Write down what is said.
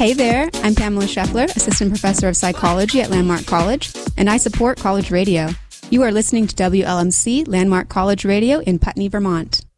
Hey there, I'm Pamela Scheffler, Assistant Professor of Psychology at Landmark College, and I support College Radio. You are listening to WLMC Landmark College Radio in Putney, Vermont.